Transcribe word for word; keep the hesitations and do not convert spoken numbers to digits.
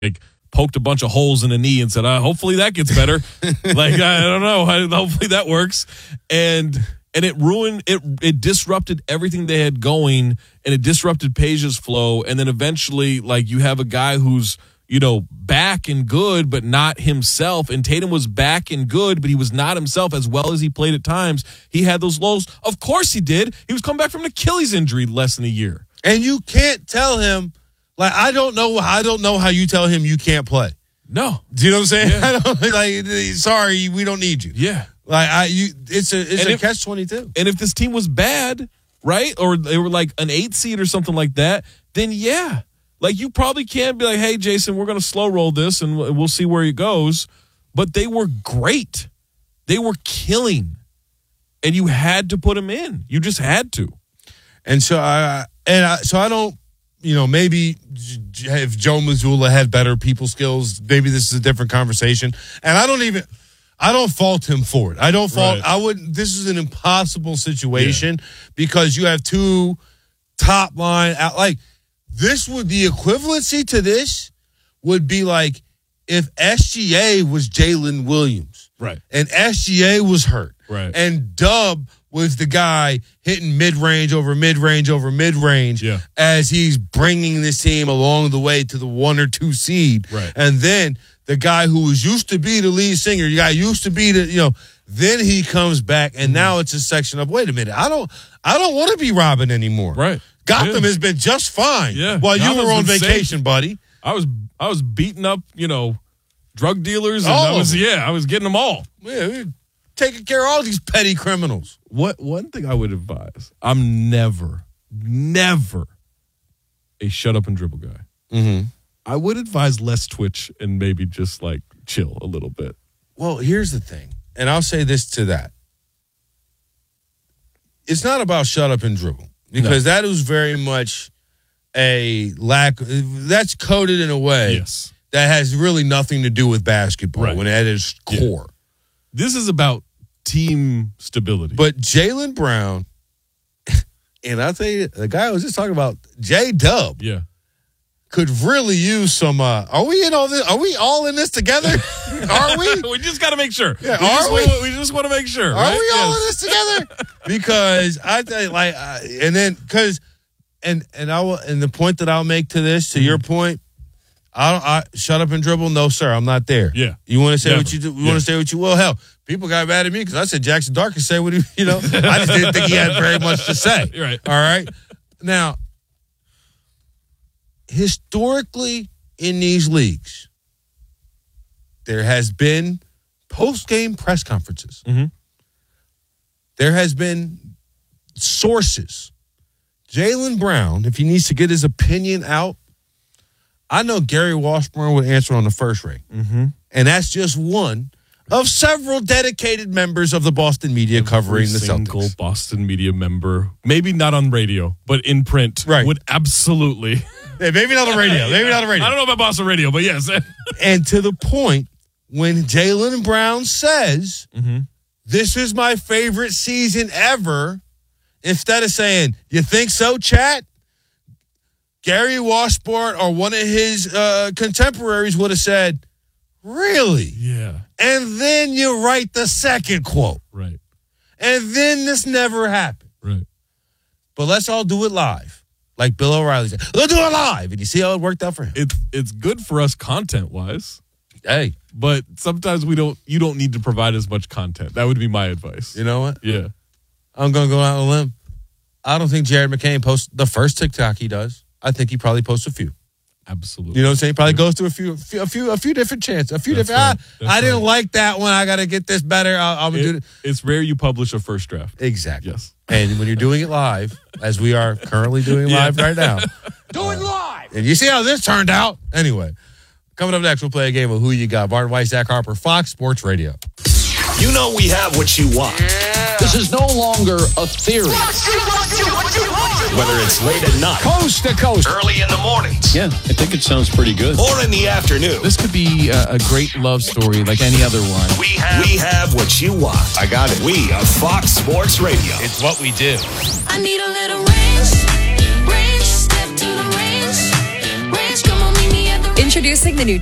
like poked a bunch of holes in the knee and said, uh, hopefully that gets better. Like, I, I don't know. I, hopefully that works. And and it ruined, it it disrupted everything they had going, and it disrupted Peja's flow. And then eventually, like, you have a guy who's, you know, back and good, but not himself. And Tatum was back and good, but he was not himself as well as he played at times. He had those lows. Of course he did. He was coming back from an Achilles injury less than a year. And you can't tell him, like, I don't know, I don't know how you tell him you can't play. No. Do you know what I'm saying? Yeah. I don't, like, sorry, we don't need you. Yeah. Like, I, you, it's a, it's And a if- catch twenty-two. And if this team was bad, right, or they were like an eight seed or something like that, then yeah. Like, you probably can't be like, hey, Jason, we're going to slow roll this and we'll see where he goes. But they were great. They were killing. And you had to put him in. You just had to. And so I, and I, so I don't, you know, maybe if Joe Mazzulla had better people skills, maybe this is a different conversation. And I don't even, I don't fault him for it. I don't fault, Right. I wouldn't, this is an impossible situation yeah. because you have two top line out, like, this would, the equivalency to this would be like if S G A was Jalen Williams. Right. And S G A was hurt. Right. And Dub was the guy hitting mid-range over mid-range over mid-range yeah. as he's bringing this team along the way to the one or two seed. Right. And then the guy who was used to be the lead singer, the guy used to be the, you know, then he comes back and mm-hmm. now it's a section of, wait a minute, I don't I don't want to be Robin anymore. Right. Gotham yeah. has been just fine yeah. while Gotham's you were on vacation, safe. buddy. I was I was beating up, you know, drug dealers. And all I was, yeah, I was getting them all. Yeah, we were taking care of all these petty criminals. What one thing I would advise, I'm never, never a shut up and dribble guy. Mm-hmm. I would advise less twitch and maybe just like chill a little bit. Well, here's the thing, and I'll say this to that. It's not about shut up and dribble. Because no. that is very much a lack. That's coded in a way yes. that has really nothing to do with basketball right. when at its core. Yeah. This is about team stability. But Jaylen Brown, and I'll tell you, the guy I was just talking about, J-Dub, yeah. could really use some. Uh, are we in all this? Are we all in this together? Are we? We just got to make sure. Yeah, we are just we? Wanna, we just want to make sure. Are right? we all yes. in this together? Because I think, like, uh, and then because, and and I will, and the point that I'll make to this, to mm-hmm. your point, I don't. I shut up and dribble. No, sir, I'm not there. Yeah. You want to say Never. what you do? You yeah. want to say what you will? Hell, people got mad at me because I said Jackson Dart could say what he, you know. I just didn't think he had very much to say. You're right. All right. Now, historically, in these leagues, there has been post-game press conferences. Mm-hmm. There has been sources. Jaylen Brown, if he needs to get his opinion out, I know Gary Washburn would answer on the first ring. Mm-hmm. And that's just one of several dedicated members of the Boston media Every covering the single Celtics. Boston media member, maybe not on radio, but in print, right. would absolutely. Yeah, maybe not on radio. Maybe not on radio. I don't know about Boston radio, but yes. And to the point, when Jaylen Brown says, mm-hmm. this is my favorite season ever, instead of saying, you think so, chat? Gary Washburn or one of his uh, contemporaries would have said, really? Yeah. And then you write the second quote. Right. And then this never happened. Right. But let's all do it live. Like Bill O'Reilly said, let's do it live. And you see how it worked out for him. It's it's good for us content-wise. Hey. But sometimes we don't. You don't need to provide as much content. That would be my advice. You know what? Yeah. I'm going to go out on a limb. I don't think Jared McCain posts the first TikTok he does. I think he probably posts a few. Absolutely. You know what I'm saying? He probably goes through a few, a few, a few different chances. A few That's different. right. Ah, I didn't right. like that one. I got to get this better. I'll, I'm gonna it, do it. It's rare you publish a first draft. Exactly. Yes. And when you're doing it live, as we are currently doing yeah. live right now, do it live. And you see how this turned out. Anyway, coming up next, we'll play a game of Who You Got. Martin Weiss, Zach Harper, Fox Sports Radio. You know we have what you want. Yeah. This is no longer a theory. Whether it's late at night, coast to coast, early in the mornings, yeah, I think it sounds pretty good. or in the afternoon, This could be a, a great love story like any other one. we have we have what you want. I got it. We are Fox Sports Radio. It's what we do. I need a little range, range, step to the range, range, come on, meet me at the range. Introducing the new